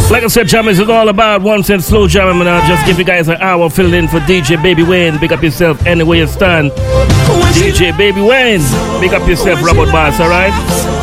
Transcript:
Like I said, jammers is all about one cent slow jamming, and I'll just give you guys an hour filling in for DJ Baby Wayne. Big up yourself anywhere you stand. DJ Baby Wayne, big up yourself, Robert Bass, alright?